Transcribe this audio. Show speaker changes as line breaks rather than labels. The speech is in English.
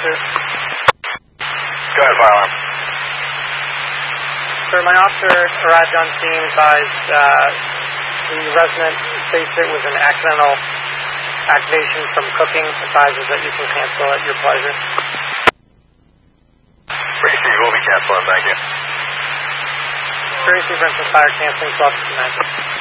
officer.
Go ahead, fire alarm.
Sir, my officer arrived on scene, advised the resident faced it with an accidental activation from cooking, advises that you can cancel at your pleasure.
Receive will be canceled, thank you.
Experiencing Brentwood Fire canceling 1259.